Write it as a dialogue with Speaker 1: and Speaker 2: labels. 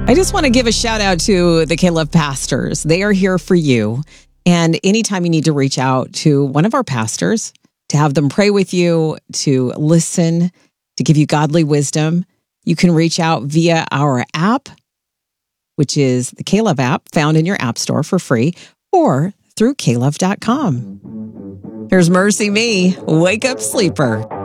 Speaker 1: I just want to give a shout out to the K-Love pastors. They are here for you. And anytime you need to reach out to one of our pastors, to have them pray with you, to listen, to give you godly wisdom, you can reach out via our app, which is the K-Love app found in your app store for free, or through klove.com. Here's Mercy Me, Wake Up Sleeper.